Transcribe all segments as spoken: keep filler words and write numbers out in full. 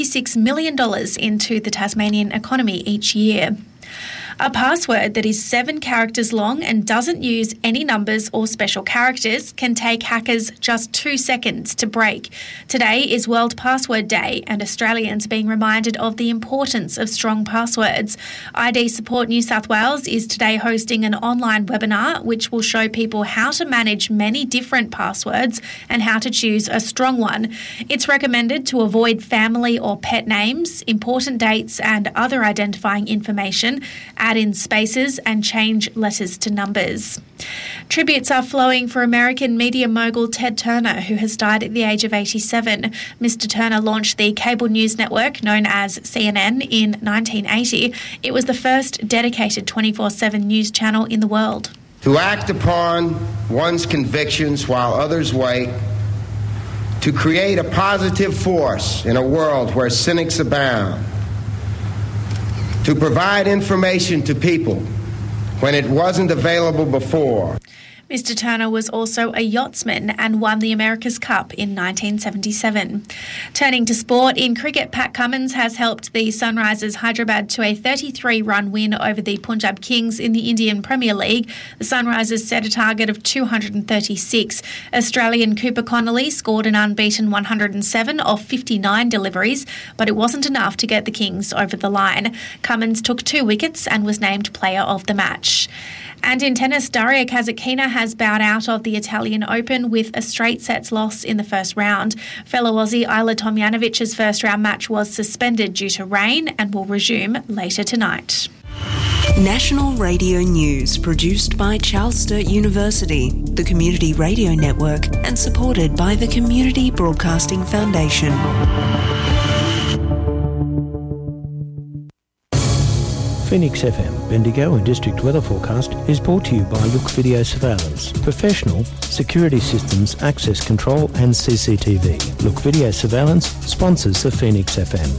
six million dollars into the Tasmanian economy each year. A password that is seven characters long and doesn't use any numbers or special characters can take hackers just two seconds to break. Today is World Password Day, and Australians are being reminded of the importance of strong passwords. I D Support New South Wales is today hosting an online webinar which will show people how to manage many different passwords and how to choose a strong one. It's recommended to avoid family or pet names, important dates and other identifying information, add in spaces and change letters to numbers. Tributes are flowing for American media mogul Ted Turner, who has died at the age of eighty-seven. Mister Turner launched the cable news network known as C N N in nineteen eighty. It was the first dedicated twenty-four seven news channel in the world. To act upon one's convictions while others wait, to create a positive force in a world where cynics abound, to provide information to people when it wasn't available before. Mister Turner was also a yachtsman and won the America's Cup in nineteen seventy-seven. Turning to sport, in cricket, Pat Cummins has helped the Sunrisers Hyderabad to a thirty-three run win over the Punjab Kings in the Indian Premier League. The Sunrisers set a target of two hundred thirty-six. Australian Cooper Connolly scored an unbeaten one hundred seven off fifty-nine deliveries, but it wasn't enough to get the Kings over the line. Cummins took two wickets and was named player of the match. And in tennis, Daria Kasatkina has bowed out of the Italian Open with a straight sets loss in the first round. Fellow Aussie Isla Tomjanovic's first round match was suspended due to rain and will resume later tonight. National Radio News, produced by Charles Sturt University, the Community Radio Network, and supported by the Community Broadcasting Foundation. Phoenix F M, Bendigo and District Weather Forecast is brought to you by Look Video Surveillance. Professional, security systems, access control and C C T V. Look Video Surveillance sponsors the Phoenix F M.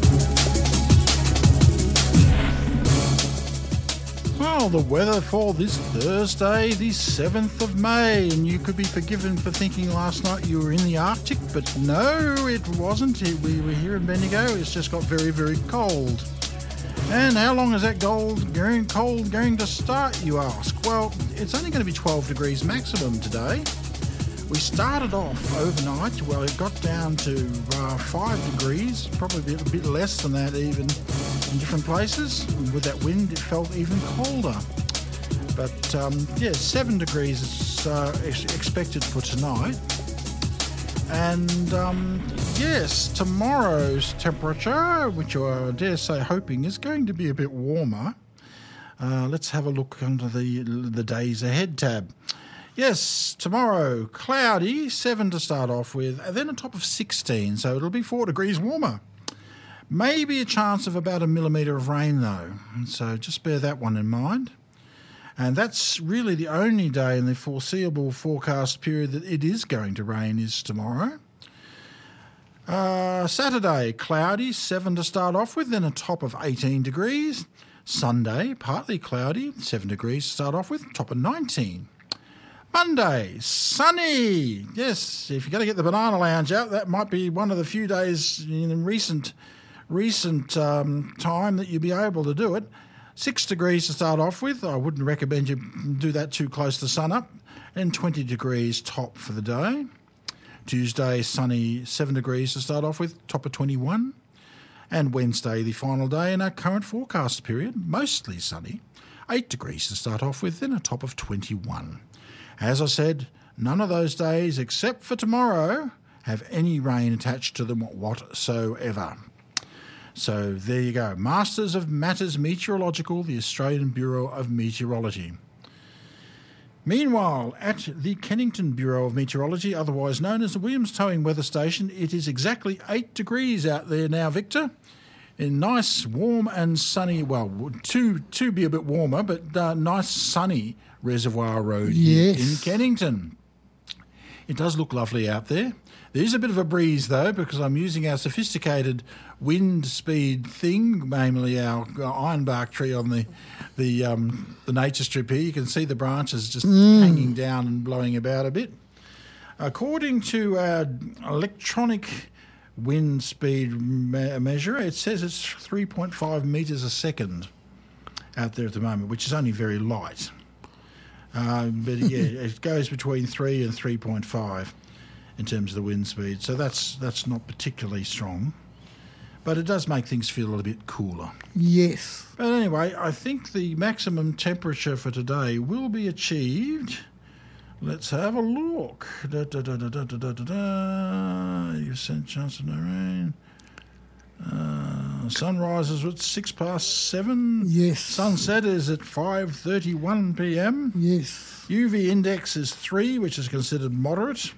Well, the weather for this Thursday, the seventh of May, and you could be forgiven for thinking last night you were in the Arctic, but no, it wasn't. We were here in Bendigo. It's just got very, very cold. And how long is that cold going, cold going to start, you ask? Well, it's only going to be twelve degrees maximum today. We started off overnight, well, it got down to uh, five degrees, probably a bit, a bit less than that even in different places. With that wind, it felt even colder. But, um, yeah, seven degrees is uh, ex- expected for tonight. And, um, yes, tomorrow's temperature, which I dare say hoping is going to be a bit warmer. Uh, let's have a look under the the days ahead tab. Yes, tomorrow, cloudy, seven to start off with, and then a top of sixteen, so it'll be four degrees warmer. Maybe a chance of about a millimetre of rain, though, so just bear that one in mind. And that's really the only day in the foreseeable forecast period that it is going to rain is tomorrow. Uh, Saturday, cloudy, seven to start off with, then a top of eighteen degrees. Sunday, partly cloudy, seven degrees to start off with, top of nineteen. Monday, sunny. Yes, if you're going to get the banana lounge out, that might be one of the few days in recent, recent um, time that you'll be able to do it. Six degrees to start off with. I wouldn't recommend you do that too close to sun up. And twenty degrees top for the day. Tuesday, sunny, seven degrees to start off with, top of twenty-one. And Wednesday, the final day in our current forecast period, mostly sunny, eight degrees to start off with, then a top of twenty-one. As I said, none of those days, except for tomorrow, have any rain attached to them whatsoever. So there you go. Masters of Matters Meteorological, the Australian Bureau of Meteorology. Meanwhile, at the Kennington Bureau of Meteorology, otherwise known as the Williams Towing Weather Station, it is exactly eight degrees out there now, Victor. In nice, warm and sunny, well, to, to be a bit warmer, but uh, nice sunny Reservoir Road yes. in Kennington. It does look lovely out there. There is a bit of a breeze, though, because I'm using our sophisticated wind speed thing, namely our ironbark tree on the the um, the nature strip here. You can see the branches just mm. hanging down and blowing about a bit. According to our electronic wind speed me- measure, it says it's three point five metres a second out there at the moment, which is only very light. Uh, but yeah, it goes between three and three point five in terms of the wind speed. So that's that's not particularly strong. But it does make things feel a little bit cooler. Yes. But anyway, I think the maximum temperature for today will be achieved. Let's have a look. Da, da, da, da, da, da, da, da. You sent chance of no rain. Uh, sunrise is at six past seven. Yes. Sunset is at five thirty-one p.m. Yes. U V index is three, which is considered moderate.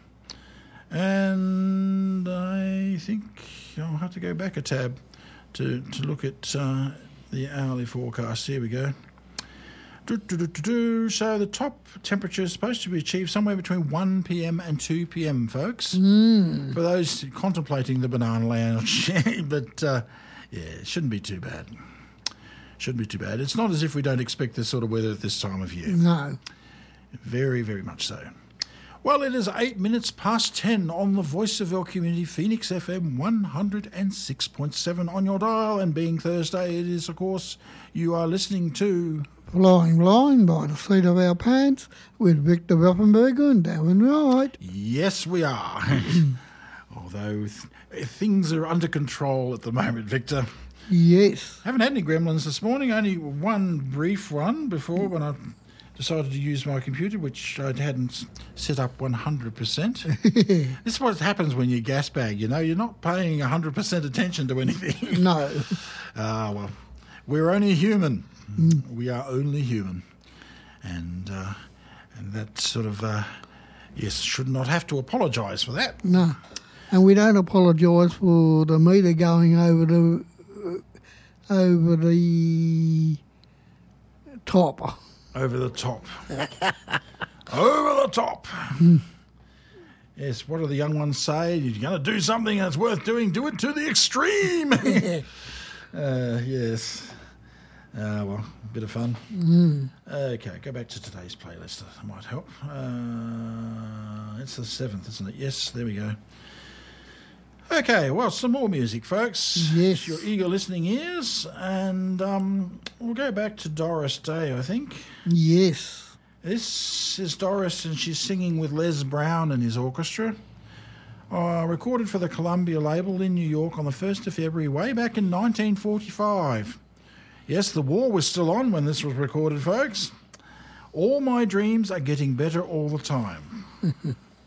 And I think I'll have to go back a tab to, to look at uh, the hourly forecast. Here we go. Do, do, do, do, do. So the top temperature is supposed to be achieved somewhere between one p.m. and two p.m, folks. Mm. For those contemplating the banana lounge. But, uh, yeah, it shouldn't be too bad. Shouldn't be too bad. It's not as if we don't expect this sort of weather at this time of year. No. Very, very much so. Well, it is eight minutes past ten on the Voice of our Community, Phoenix F M one oh six point seven on your dial. And being Thursday, it is, of course, you are listening to Flying Blind by the Seat of Our Pants with Victor Rothenberger and Darren Wright. Yes, we are. Although th- things are under control at the moment, Victor. Yes. Haven't had any gremlins this morning, only one brief one before when I decided to use my computer, which I hadn't set up one hundred percent. This is what happens when you gas bag, you know. You're not paying one hundred percent attention to anything. No. Ah, uh, well, we're only human. Mm. We are only human. And uh, and that sort of, uh, yes, should not have to apologise for that. No. And we don't apologise for the meter going over the, uh, over the top. Over the top. Over the top. Mm. Yes, what do the young ones say? You're going to do something that's worth doing, do it to the extreme. uh, yes. Uh, well, a bit of fun. Mm. Okay, go back to today's playlist. That might help. Uh, it's the seventh, isn't it? Yes, there we go. Okay, well, some more music, folks. Yes. Your eager listening ears. And um, we'll go back to Doris Day, I think. Yes. This is Doris, and she's singing with Les Brown and his orchestra. Uh, recorded for the Columbia label in New York on the first of February, way back in nineteen forty-five. Yes, the war was still on when this was recorded, folks. All my dreams are getting better all the time.